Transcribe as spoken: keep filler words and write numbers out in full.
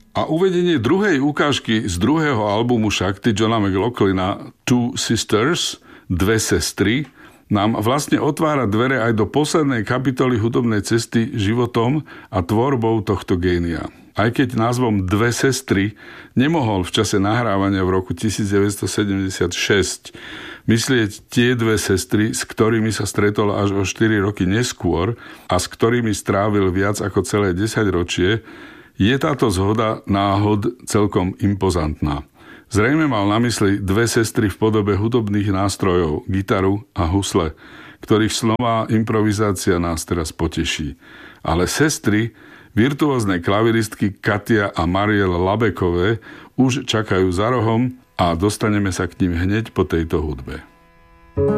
A uvedenie druhej ukážky z druhého albumu Shakti Johna McLaughlina Two Sisters, Dve sestry, nám vlastne otvára dvere aj do poslednej kapitoly hudobnej cesty životom a tvorbou tohto génia. Aj keď názvom Dve sestry nemohol v čase nahrávania v roku devätnásťsedemdesiatšesť myslieť tie dve sestry, s ktorými sa stretol až o štyri roky neskôr a s ktorými strávil viac ako celé desaťročie, je táto zhoda náhod celkom impozantná. Zrejme mal na mysli dve sestry v podobe hudobných nástrojov, gitaru a husle, ktorých slová improvizácia nás teraz poteší. Ale sestry, virtuózne klaviristky Katia a Mariel Labekové už čakajú za rohom a dostaneme sa k ním hneď po tejto hudbe.